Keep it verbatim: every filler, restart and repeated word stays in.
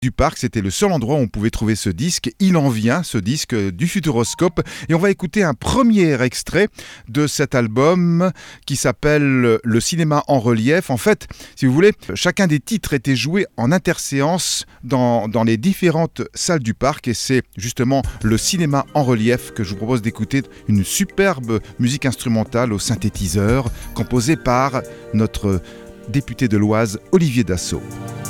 du parc, c'était le seul endroit où on pouvait trouver ce disque. Il en vient, ce disque du Futuroscope. Et on va écouter un premier extrait de cet album qui s'appelle Le cinéma en relief. En fait, si vous voulez, chacun des titres était joué en interséance dans, dans les différentes salles du parc. Et c'est justement le cinéma en relief que je vous propose d'écouter. Une superbe musique instrumentale au synthétiseur composée par notre député de l'Oise, Olivier Dassault.